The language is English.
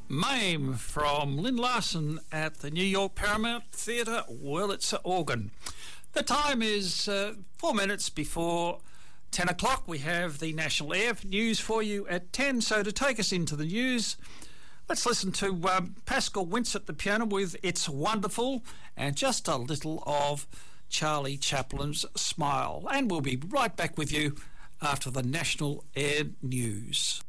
Mame from Lynn Larson at the New York Paramount Theatre, Wurlitzer organ. The time is 4 minutes before 10 o'clock. We have the National Air News for you at 10. So to take us into the news, let's listen to Pascal Wince at the piano with It's Wonderful and just a little of Charlie Chaplin's Smile. And we'll be right back with you after the National Air News.